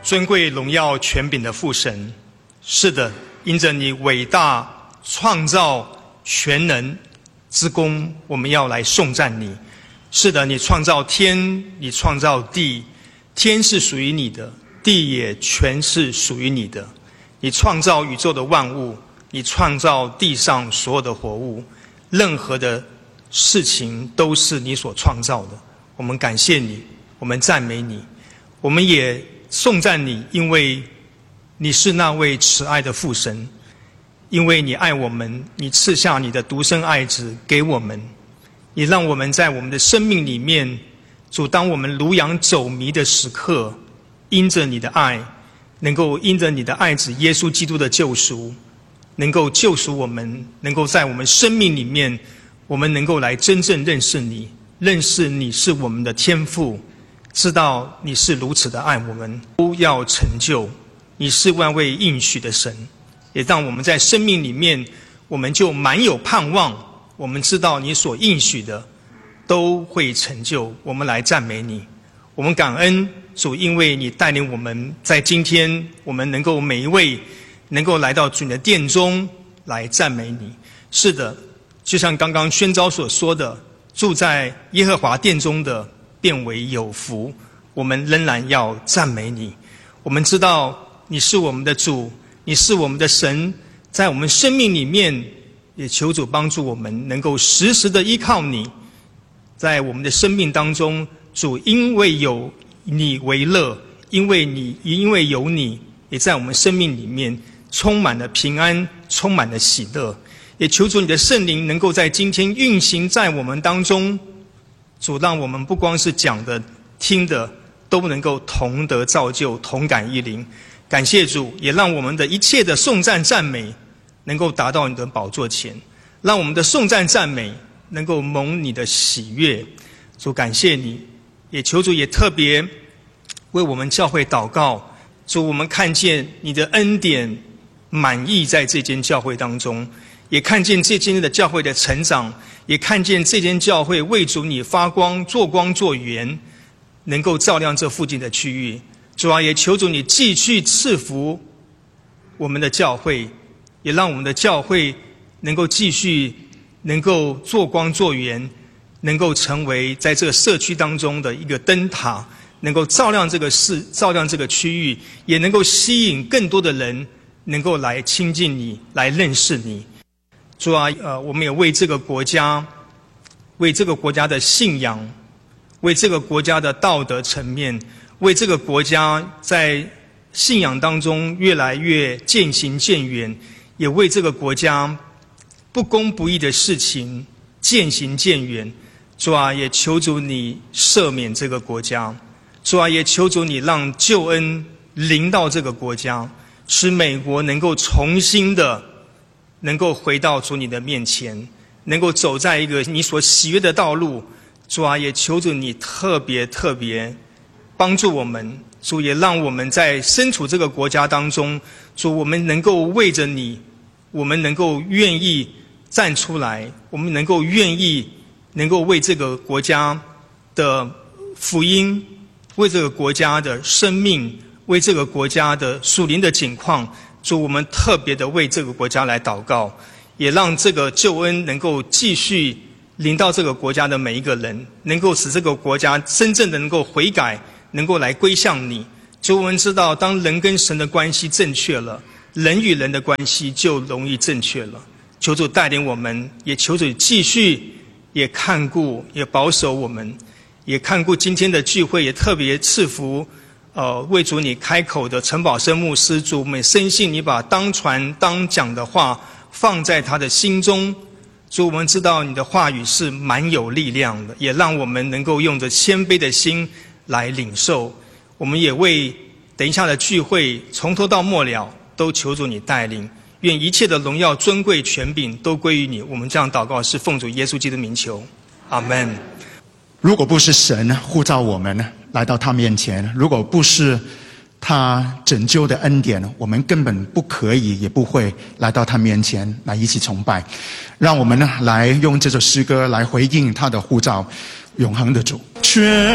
尊贵荣耀权柄的父神，是的，因着你伟大创造全能之功，我们要来颂赞你。是的，你创造天，你创造地，天是属于你的，地也全是属于你的。你创造宇宙的万物，你创造地上所有的活物，任何的事情都是你所创造的。我们感谢你，我们赞美你，我们也颂赞你，因为你是那位慈爱的父神，因为你爱我们，你赐下你的独生爱子给我们，也让我们在我们的生命里面，主，当我们如羊走迷的时刻，因着你的爱，能够因着你的爱子耶稣基督的救赎，能够救赎我们，能够在我们生命里面，我们能够来真正认识你，认识你是我们的天父，知道你是如此的爱我们，都要成就。你是万位应许的神，也让我们在生命里面，我们就满有盼望。我们知道你所应许的都会成就，我们来赞美你。我们感恩主，因为你带领我们在今天，我们能够每一位能够来到主你的殿中来赞美你。是的，就像刚刚宣召所说的，住在耶和华殿中的变为有福，我们仍然要赞美你。我们知道你是我们的主，你是我们的神，在我们生命里面，也求主帮助我们能够时时的依靠你。在我们的生命当中，主，因为有你为乐，因为有你，也在我们生命里面充满了平安，充满了喜乐。也求主你的圣灵能够在今天运行在我们当中，主，让我们不光是讲的听的，都能够同得造就，同感一灵。感谢主，也让我们的一切的颂赞赞美能够达到你的宝座前，让我们的颂赞赞美能够蒙你的喜悦。主，感谢你，也求主也特别为我们教会祷告。主，我们看见你的恩典满溢在这间教会当中，也看见这间的教会的成长，也看见这间教会为主你发光做圆，能够照亮这附近的区域。主啊，也求主你继续赐福我们的教会，也让我们的教会能够继续能够做光做圆，能够成为在这个社区当中的一个灯塔，能够照亮这个区域，也能够吸引更多的人能够来亲近你，来认识你。主啊，我们也为这个国家，为这个国家的信仰，为这个国家的道德层面，为这个国家在信仰当中越来越渐行渐远，也为这个国家不公不义的事情渐行渐远。主啊，也求主你赦免这个国家。主啊，也求主你让救恩临到这个国家，使美国能够重新的能够回到主你的面前，能够走在一个你所喜悦的道路。主啊，也求主你特别帮助我们。主，也让我们在身处这个国家当中，主，我们能够为着你，我们能够愿意站出来，我们能够愿意能够为这个国家的福音，为这个国家的生命，为这个国家的属灵的景况，主，我们特别的为这个国家来祷告，也让这个救恩能够继续临到这个国家的每一个人，能够使这个国家真正的能够悔改，能够来归向你。主，我们知道当人跟神的关系正确了，人与人的关系就容易正确了。求主带领我们，也求主继续也看顾也保守我们，也看顾今天的聚会，也特别赐福为主你开口的陈宝生牧师。主，我们深信你把当传当讲的话放在他的心中。主，我们知道你的话语是蛮有力量的，也让我们能够用着谦卑的心来领受。我们也为等一下的聚会从头到末了都求主你带领，愿一切的荣耀尊贵权柄都归于你。我们这样祷告是奉主耶稣基督名求，阿们。 如果不是神呼召我们来到他面前，如果不是他拯救的恩典，我们根本不可以也不会来到他面前来一起崇拜。让我们来用这首诗歌来回应他的呼召，永恒的主。